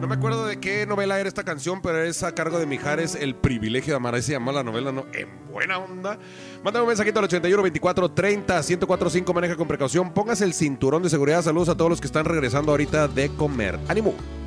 No me acuerdo de qué novela era esta canción, pero es a cargo de Mijares, El privilegio de amar. Ahí se llama la novela, ¿no? En buena onda. Mándame un mensajito al 81 24 30 1045. Maneja con precaución. Póngase el cinturón de seguridad. Saludos a todos los que están regresando ahorita de comer. ¡Ánimo!